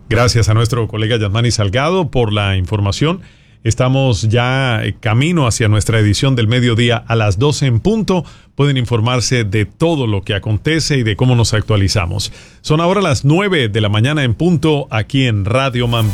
Gracias a nuestro colega Yasmani Salgado por la información. Estamos ya camino hacia nuestra edición del mediodía a las 12 en punto. Pueden informarse de todo lo que acontece y de cómo nos actualizamos. Son ahora las 9 de la mañana en punto aquí en Radio Mambí.